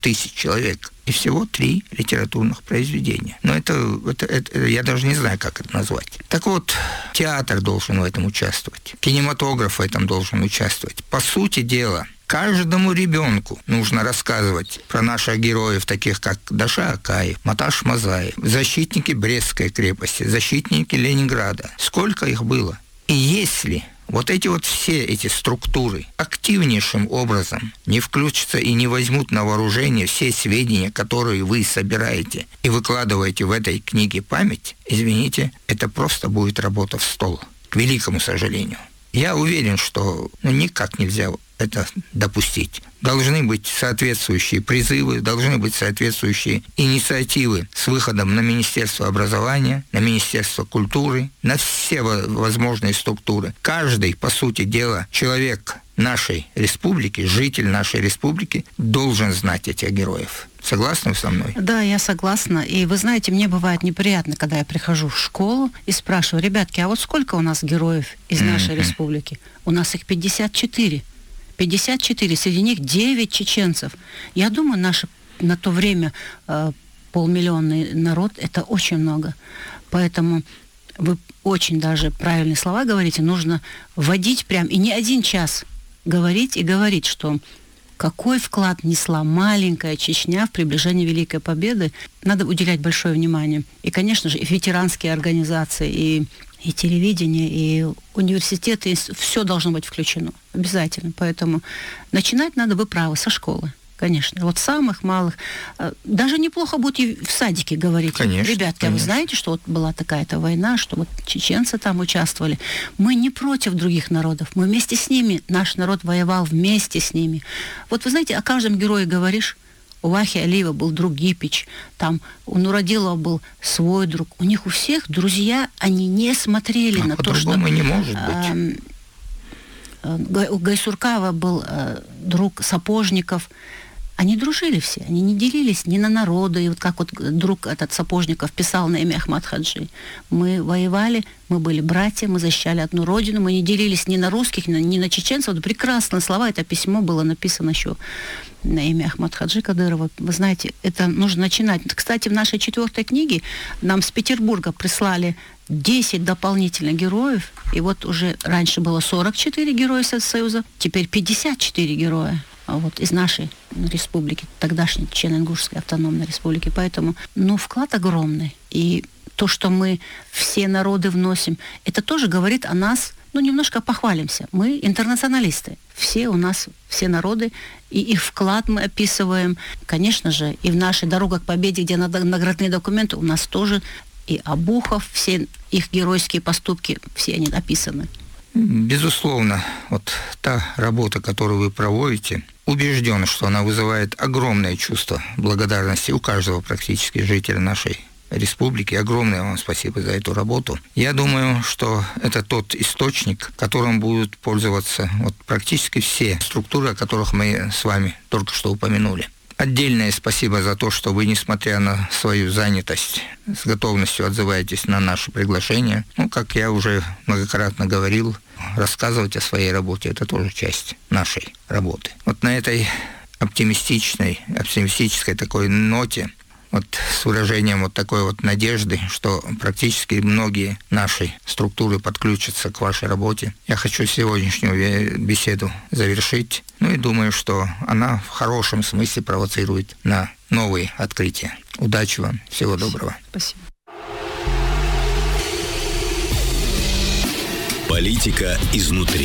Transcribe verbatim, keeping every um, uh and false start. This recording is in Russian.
тысяч человек, и всего три литературных произведения. Но это, это, это я даже не знаю, как это назвать. Так вот, театр должен в этом участвовать, кинематограф в этом должен участвовать. По сути дела, каждому ребенку нужно рассказывать про наших героев, таких как Даша Акаев, Маташ Мазаев, защитники Брестской крепости, защитники Ленинграда. Сколько их было? И если вот эти вот все эти структуры активнейшим образом не включатся и не возьмут на вооружение все сведения, которые вы собираете и выкладываете в этой книге «Память», извините, это просто будет работа в стол, к великому сожалению. Я уверен, что ну, никак нельзя это допустить. Должны быть соответствующие призывы, должны быть соответствующие инициативы с выходом на Министерство образования, на Министерство культуры, на все возможные структуры. Каждый, по сути дела, человек нашей республики, житель нашей республики, должен знать этих героев. Согласны вы со мной? Да, я согласна. И вы знаете, мне бывает неприятно, когда я прихожу в школу и спрашиваю: ребятки, а вот сколько у нас героев из mm-hmm. нашей республики? У нас их пятьдесят четыре. пятьдесят четыре, среди них девять чеченцев. Я думаю, наше на то время э, полмиллионный народ, это очень много. Поэтому вы очень даже правильные слова говорите, нужно вводить прям, и не один час говорить и говорить, что какой вклад несла маленькая Чечня в приближение Великой Победы. Надо уделять большое внимание. И, конечно же, и ветеранские организации, и и телевидение, и университеты, и все должно быть включено. Обязательно. Поэтому начинать надо, вы правы, со школы. Конечно. Вот самых малых. Даже неплохо будет и в садике говорить. Конечно, ребятки, конечно. А вы знаете, что вот была такая-то война, что вот чеченцы там участвовали. Мы не против других народов. Мы вместе с ними. Наш народ воевал вместе с ними. Вот вы знаете, о каждом герое говоришь. У Вахи Алиева был друг Гипич, там у Нурадилова был свой друг. У них у всех друзья, они не смотрели а на то, что... по-другому не может быть. Э, у Гайсуркава был э, друг Сапожников. Они дружили все, они не делились ни на народы. И вот как вот друг этот Сапожников писал на имя Ахмад Хаджи. Мы воевали, мы были братья, мы защищали одну родину, мы не делились ни на русских, ни на, ни на чеченцев. Вот прекрасные слова, это письмо было написано еще на имя Ахмад Хаджи Кадырова. Вы знаете, это нужно начинать. Кстати, в нашей четвертой книге нам с Петербурга прислали десять дополнительных героев. И вот уже раньше было сорок четыре героя Союза, теперь пятьдесят четыре героя. Вот, из нашей республики, тогдашней Чечено-Ингушской автономной республики. Поэтому, ну, вклад огромный. И то, что мы все народы вносим, это тоже говорит о нас, ну, немножко похвалимся. Мы интернационалисты. Все у нас, все народы, и их вклад мы описываем. Конечно же, и в нашей «Дорога к победе», где наградные документы, у нас тоже и Обухов, все их геройские поступки, все они описаны. Безусловно, вот та работа, которую вы проводите, убежден, что она вызывает огромное чувство благодарности у каждого практически жителя нашей республики. Огромное вам спасибо за эту работу. Я думаю, что это тот источник, которым будут пользоваться вот практически все структуры, о которых мы с вами только что упомянули. Отдельное спасибо за то, что вы, несмотря на свою занятость, с готовностью отзываетесь на наше приглашение. Ну, как я уже многократно говорил, рассказывать о своей работе – это тоже часть нашей работы. Вот на этой оптимистичной, оптимистической такой ноте, вот с выражением вот такой вот надежды, что практически многие наши структуры подключатся к вашей работе. Я хочу сегодняшнюю беседу завершить. Ну и думаю, что она в хорошем смысле провоцирует на новые открытия. Удачи вам, всего доброго. Спасибо. Политика изнутри.